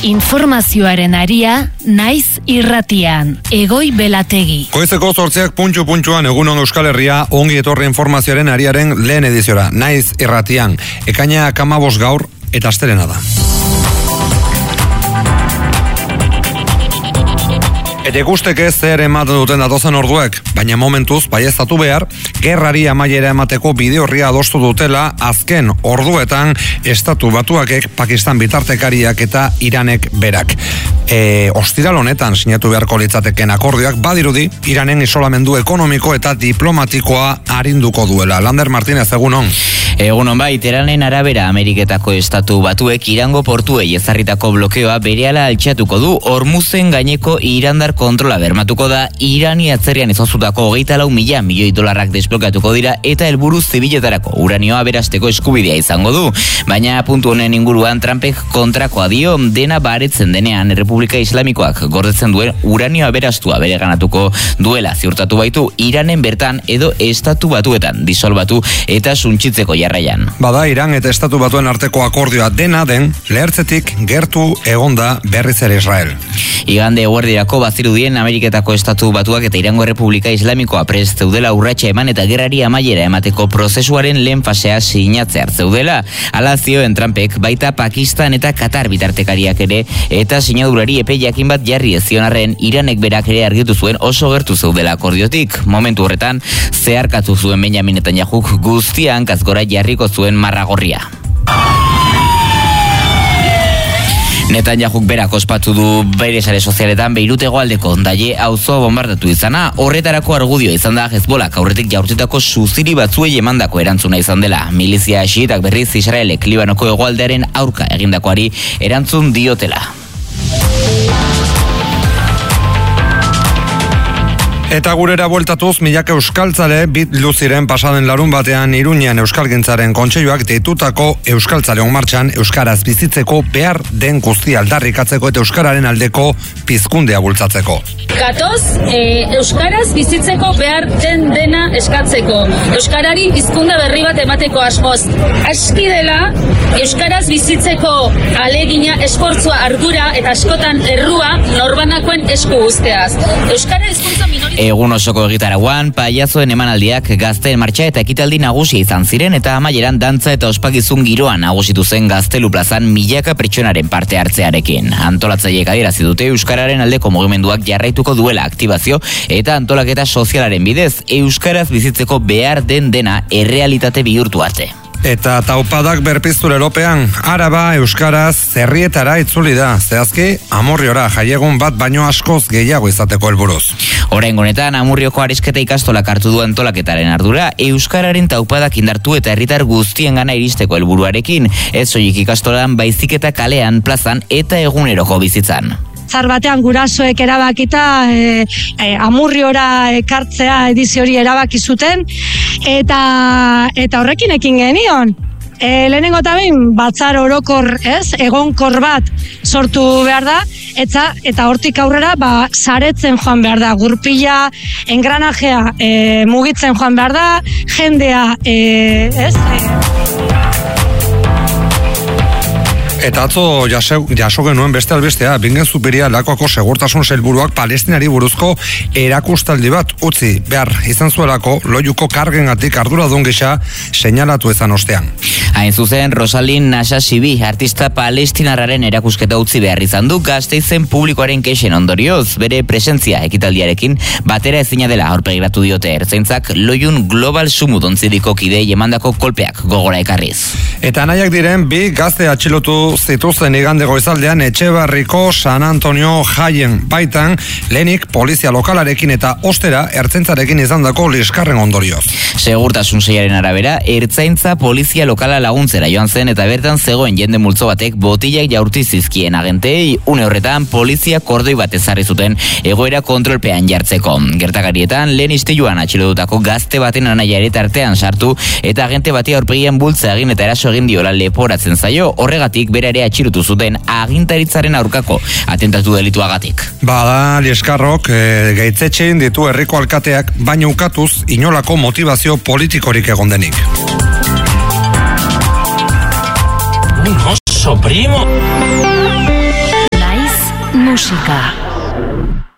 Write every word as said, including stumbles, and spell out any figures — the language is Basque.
Informazioaren aria, naiz irratian. Egoi Belategi. Goizeko zortziak puntxu puntxuan egunon Euskal Herria, ongi etorri informazioaren ariaren lehen ediziora. Naiz irratian. Ekaina kamabos gaur eta astelena da. Eta ikusteke zer ematen duten datozen orduek, baina momentuz, baieztatu behar, gerrari amaiera emateko bide horria adostu dutela azken orduetan Estatu Batuakek, Pakistan bitartekariak eta Iranek berak. E, ostiral honetan sinatu beharko litzateken akordioak badirudi, Iranen isolamendu ekonomiko eta diplomatikoa arinduko duela. Lander Martínez, egunon. Egunon bai, Teheranen arabera Ameriketako Estatu Batuek Irango portuei ezarritako blokeoa berehala altxatuko du. Hormuzen gaineko irandar kontrola bermatuko da, Irani atzerrian izozutako hogeita lau mila milioi dolarrak desblokatuko dira eta helburu zibiletarako uranioa aberasteko eskubidea izango du. Baina puntu honen inguruan Trumpek kontrakoa dio, dena baretzen denean Republika Islamikoak gordetzen duen uranioa aberastua bereganatuko duela ziurtatu baitu Iranen bertan edo Estatu Batuetan disolbatu eta suntsitzeko jarraian. Bada, Iran eta Estatu Batuen arteko akordioa dena den, lehertzetik gertu egonda berriz ere Israel. Igande eguerdirako bazirudien Ameriketako Estatu Batuak eta Irango Republika Islamikoa prest zeudela urratsa eman eta gerrari amaiera emateko prozesuaren lehen fasea sinatzea zeudela. Hala zioen Trumpek baita Pakistan eta Katar bitartekariak ere eta sinadurari epe jakin bat jarri ez zion arren Iranek berak ere argitu zuen oso gertu zeudela akordiotik. Momentu horretan zeharkatu zuen Benjamin Netanyahuk guztia hankazgora jarriko zuen marragorria. Netanyahuk berak ospatu du bere sare sozialetan Beirut hegoaldeko Daie auzoa bombardatu izana. Horretarako argudio izan da Hezbolak aurretik jaurtitako suziri batzuei emandako erantzuna izan dela. Milizia xiitak berriz Israelek Libanoko hegoaldearen aurka egindakoari erantzun diotela. Eta gurera bueltatuz, milaka euskaltzale bit luziren pasaden larun batean Iruñean euskalgintzaren kontseiluak deitutako euskaltzaleon martxan euskaraz bizitzeko behar den guzti aldarrikatzeko eta euskararen aldeko pizkundea bultzatzeko. Gatoz, e, euskaraz bizitzeko behar den dena eskatzeko. Euskarari hizkuntza berri bat emateko asmoz. Aski dela, euskaraz bizitzeko alegina, esfortzua, ardura eta askotan errua norbanakoen esku uzteaz. Euskara hizkuntza minori Egun osoko egitaragoan, paiazoen emanaldiak gazteen martxa eta ekitaldi nagusia izan ziren eta amaieran dantza eta ospakizun giroan nagusitu zen Gaztelu plazan milaka pertsonaren parte hartzearekin. Antolatzaileek adierazi dute euskararen aldeko mugimenduak jarraituko duela aktibazio eta antolaketa sozialaren bidez euskaraz bizitzeko behar den dena errealitate bihurtu arte. Eta taupadak berpiztu lelopean, Araba euskaraz zerrietara itzuli da, zehazki Amurriora jaiegun bat baino askoz gehiago izateko helburuz. Oraingo honetan Amurrioko Arisketa ikastolak hartu du antolaketaren ardura, euskararen taupadak indartu eta herritar guztiengana iristeko helburuarekin, ez soilik ikastolan baizik eta kalean, plazan eta eguneroko bizitzan. Zar batean gurasoek erabakita e, e, Amurriora ekartzea edizio hori erabaki zuten eta eta horrekin ekin genion. E, lehenengo eta behin batzar orokor, ez, egonkor bat sortu behar da, eta, eta hortik aurrera ba, saretzen joan behar da, gurpila, engranajea e, mugitzen joan behar da, jendea, e, ez, e, Eta atzo jaso, jaso genuen beste albestea, Bingen Zupiria lakoako segurtasun sailburuak Palestinari buruzko erakustaldi bat utzi behar izan zuelako loiuko kargengatik arduradun gisa seinalatu ezan ostean. Hain zuzen, Rosalin Nasasibi, artista palestinarraren erakusketa utzi behar izan du Gasteizen publikoaren kexen ondorioz, bere presentzia ekitaldiarekin batera ezina dela aurpegiratu diote ertzaintzak loiun Global Sumut ontziriko kidei emandako kolpeak gogora ekarriz. Eta nahiak diren bi gazte atxilotu zituzten igande goizaldean Etxebarriko San Antonio jaien baitan lehenik polizia lokalarekin eta ostera ertzaintzarekin izandako liskarren ondorioz. Segurtasun seiaren arabera, ertzaintza polizia lokala laguntzera joan zen eta bertan zegoen jende multzo batek botilak jaurti zizkien agentei, une horretan polizia kordoi bat ezarri zuten egoera kontrolpean jartzeko. Gertakarietan lehen istiluan atxilotutako gazte baten anaia ere tartean sartu eta agente bati aurpegian bultza egin eta eraso egin diola leporatzen zaio, horregatik bera ere atxilotu zuten agintaritzaren aurkako atentatu delituagatik. Bada, Lieskarrok e, gaitzetxein ditu herriko alkateak, baina ukatuz inolako motivazio politikorik egon denik. Un oso primo. musika.